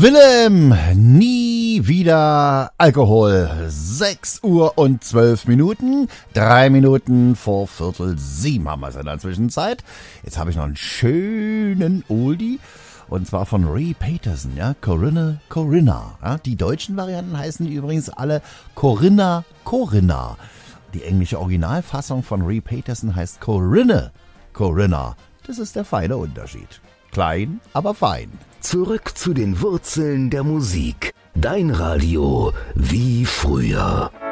Willem, nie wieder Alkohol. 6:12, 3 Minuten vor 6:45 haben wir es in der Zwischenzeit. Jetzt habe ich noch einen schönen Oldie. Und zwar von Ray Peterson, ja, Corinna. Ja, die deutschen Varianten heißen übrigens alle Corinna. Die englische Originalfassung von Ray Peterson heißt Corinna. Das ist der feine Unterschied. Klein, aber fein. Zurück zu den Wurzeln der Musik. Dein Radio wie früher.